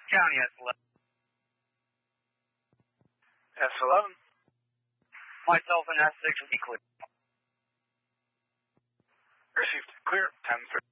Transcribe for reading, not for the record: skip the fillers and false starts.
County, S11. S11. Myself and S6 will be clear. Received. Clear. 10-3.